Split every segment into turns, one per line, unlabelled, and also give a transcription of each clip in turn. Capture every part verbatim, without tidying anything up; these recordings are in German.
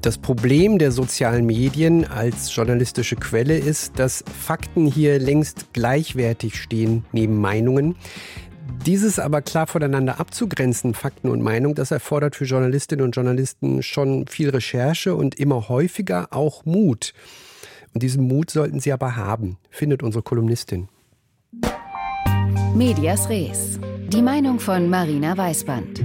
Das Problem der sozialen Medien als journalistische Quelle ist, dass Fakten hier längst gleichwertig stehen neben Meinungen. Dieses aber klar voneinander abzugrenzen, Fakten und Meinung, das erfordert für Journalistinnen und Journalisten schon viel Recherche und immer häufiger auch Mut. Und diesen Mut sollten sie aber haben, findet unsere Kolumnistin.
Medias Res. Die Meinung von Marina Weißband.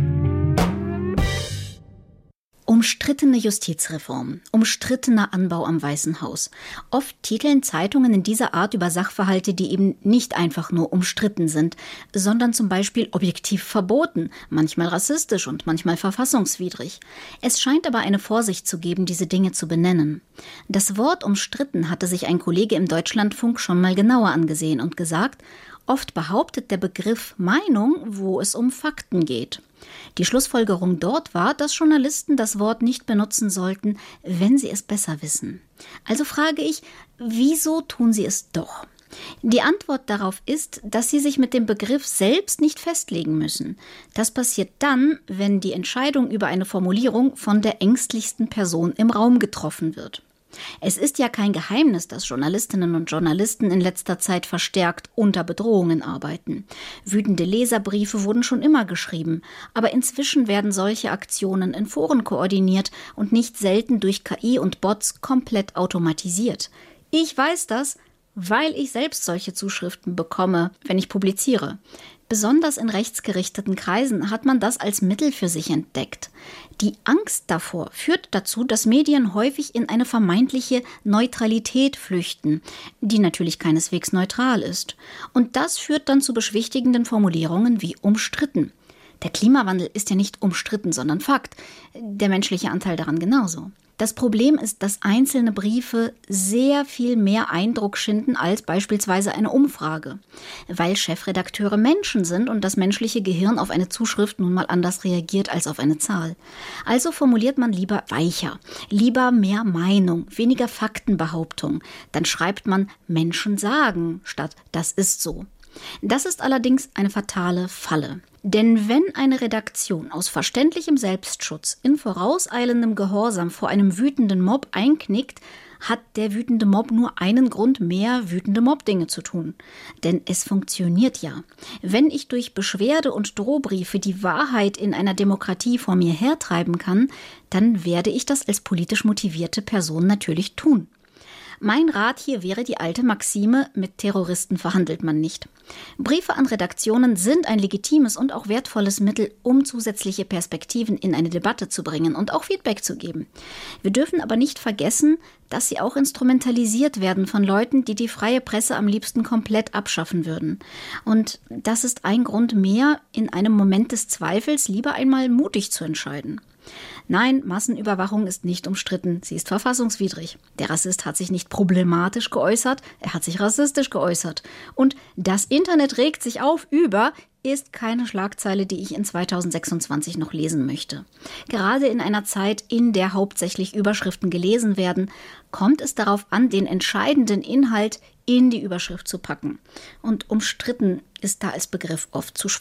Umstrittene Justizreform, umstrittener Anbau am Weißen Haus. Oft titeln Zeitungen in dieser Art über Sachverhalte, die eben nicht einfach nur umstritten sind, sondern zum Beispiel objektiv verboten, manchmal rassistisch und manchmal verfassungswidrig. Es scheint aber eine Vorsicht zu geben, diese Dinge zu benennen. Das Wort umstritten hatte sich ein Kollege im Deutschlandfunk schon mal genauer angesehen und gesagt, oft behauptet der Begriff Meinung, wo es um Fakten geht. Die Schlussfolgerung dort war, dass Journalisten das Wort nicht benutzen sollten, wenn sie es besser wissen. Also frage ich, wieso tun sie es doch? Die Antwort darauf ist, dass sie sich mit dem Begriff selbst nicht festlegen müssen. Das passiert dann, wenn die Entscheidung über eine Formulierung von der ängstlichsten Person im Raum getroffen wird. Es ist ja kein Geheimnis, dass Journalistinnen und Journalisten in letzter Zeit verstärkt unter Bedrohungen arbeiten. Wütende Leserbriefe wurden schon immer geschrieben, aber inzwischen werden solche Aktionen in Foren koordiniert und nicht selten durch K I und Bots komplett automatisiert. Ich weiß das, weil ich selbst solche Zuschriften bekomme, wenn ich publiziere. Besonders in rechtsgerichteten Kreisen hat man das als Mittel für sich entdeckt. Die Angst davor führt dazu, dass Medien häufig in eine vermeintliche Neutralität flüchten, die natürlich keineswegs neutral ist. Und das führt dann zu beschwichtigenden Formulierungen wie umstritten. Der Klimawandel ist ja nicht umstritten, sondern Fakt. Der menschliche Anteil daran genauso. Das Problem ist, dass einzelne Briefe sehr viel mehr Eindruck schinden als beispielsweise eine Umfrage, weil Chefredakteure Menschen sind und das menschliche Gehirn auf eine Zuschrift nun mal anders reagiert als auf eine Zahl. Also formuliert man lieber weicher, lieber mehr Meinung, weniger Faktenbehauptung. Dann schreibt man Menschen sagen statt das ist so. Das ist allerdings eine fatale Falle. Denn wenn eine Redaktion aus verständlichem Selbstschutz in vorauseilendem Gehorsam vor einem wütenden Mob einknickt, hat der wütende Mob nur einen Grund mehr, wütende Mob-Dinge zu tun. Denn es funktioniert ja. Wenn ich durch Beschwerde- und Drohbriefe die Wahrheit in einer Demokratie vor mir hertreiben kann, dann werde ich das als politisch motivierte Person natürlich tun. Mein Rat hier wäre die alte Maxime, mit Terroristen verhandelt man nicht. Briefe an Redaktionen sind ein legitimes und auch wertvolles Mittel, um zusätzliche Perspektiven in eine Debatte zu bringen und auch Feedback zu geben. Wir dürfen aber nicht vergessen, dass sie auch instrumentalisiert werden von Leuten, die die freie Presse am liebsten komplett abschaffen würden. Und das ist ein Grund mehr, in einem Moment des Zweifels lieber einmal mutig zu entscheiden. Nein, Massenüberwachung ist nicht umstritten, sie ist verfassungswidrig. Der Rassist hat sich nicht problematisch geäußert, er hat sich rassistisch geäußert. Und das Internet regt sich auf über ist keine Schlagzeile, die ich in zweitausendsechsundzwanzig noch lesen möchte. Gerade in einer Zeit, in der hauptsächlich Überschriften gelesen werden, kommt es darauf an, den entscheidenden Inhalt in die Überschrift zu packen. Und umstritten ist da als Begriff oft zu schwach.